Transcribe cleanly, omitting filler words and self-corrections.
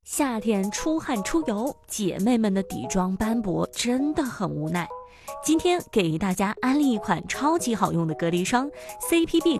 夏天出汗出油，姐妹们的底妆斑驳真的很无奈。今天给大家安利一款超级好用的隔离霜 CPB